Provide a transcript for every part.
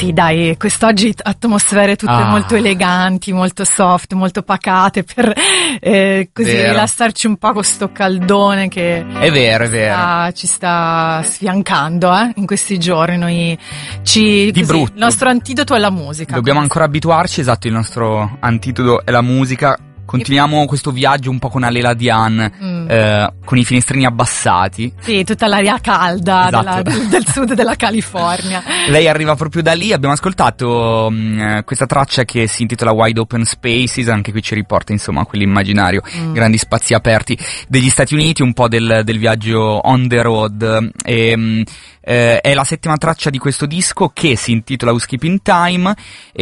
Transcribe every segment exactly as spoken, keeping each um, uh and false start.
sì, dai, quest'oggi atmosfere tutte ah. molto eleganti, molto soft, molto pacate per eh, così vero. rilassarci un po' con sto caldone che è vero, è vero. sta, ci sta sfiancando eh, in questi giorni. Noi ci Di così, brutto. il nostro antidoto è la musica. Dobbiamo ancora abituarci, esatto, il nostro antidoto è la musica. Continuiamo questo viaggio un po' con Alela Diane, mm. eh, con i finestrini abbassati. Sì, tutta l'aria calda esatto. della, del, del sud della California. Lei arriva proprio da lì. Abbiamo ascoltato mh, questa traccia che si intitola Wide Open Spaces, anche qui ci riporta insomma a quell'immaginario, mm. grandi spazi aperti degli Stati Uniti, un po' del, del viaggio on the road. E, mh, eh, è la settima traccia di questo disco che si intitola Housekeeping Time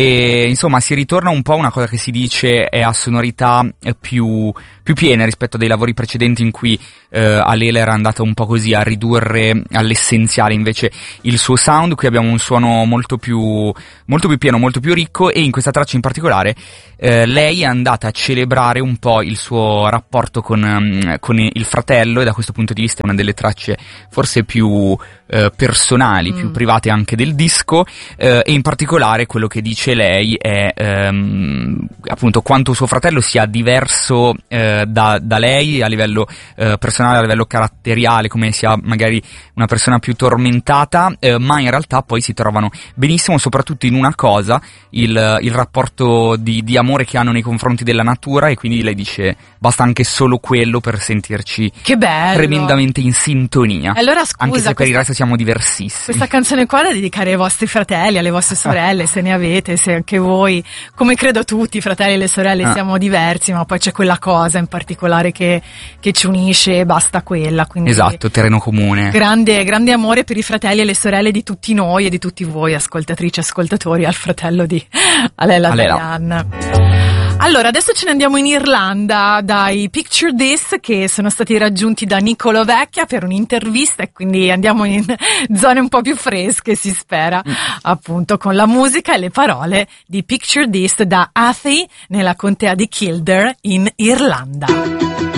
e insomma si ritorna un po' a una cosa che si dice è a sonorità più, più piene rispetto a dei lavori precedenti in cui eh, Alela era andata un po' così a ridurre all'essenziale invece il suo sound. Qui abbiamo un suono molto più, molto più pieno, molto più ricco e in questa traccia in particolare eh, lei è andata a celebrare un po' il suo rapporto con, um, con il fratello e da questo punto di vista è una delle tracce forse più eh, personali, mm. più private anche del disco eh, e in particolare quello che dice lei è ehm, appunto quanto suo fratello sia diverso eh, da, da lei a livello eh, personale, a livello caratteriale, come sia magari una persona più tormentata, eh, ma in realtà poi si trovano benissimo, soprattutto in una cosa, il, il rapporto di, di amore che hanno nei confronti della natura e quindi lei dice basta anche solo quello per sentirci che bello. tremendamente in sintonia. Allora scusa, anche se per questa, il resto siamo diversissimi. Questa canzone qua è da dedicare ai vostri fratelli, alle vostre sorelle, se ne avete, se anche voi, come credo tutti i fratelli e le sorelle ah. siamo diversi, ma poi c'è quella cosa in particolare che, che ci unisce e basta quella. Quindi esatto, terreno comune. Grande, grande amore per i fratelli e le sorelle di tutti noi e di tutti voi, ascoltatrici e ascoltatori, al fratello di Alela Diane. Allora, adesso ce ne andiamo in Irlanda dai Picture This che sono stati raggiunti da Niccolò Vecchia per un'intervista e quindi andiamo in zone un po' più fresche, si spera, mm. appunto con la musica e le parole di Picture This da Athy nella contea di Kildare in Irlanda.